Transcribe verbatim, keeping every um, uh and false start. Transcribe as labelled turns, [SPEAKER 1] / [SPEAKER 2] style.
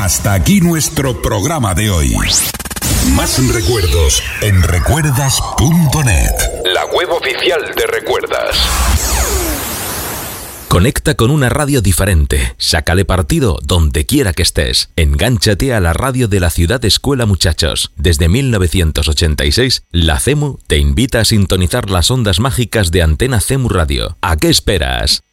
[SPEAKER 1] Hasta aquí nuestro programa de hoy. Más recuerdos en recuerdas punto net, la web oficial de Recuerdas.
[SPEAKER 2] Conecta con una radio diferente. Sácale partido donde quiera que estés. Engánchate a la radio de la Ciudad Escuela, muchachos. Desde mil novecientos ochenta y seis, la CEMU te invita a sintonizar las ondas mágicas de Antena CEMU Radio. ¿A qué esperas?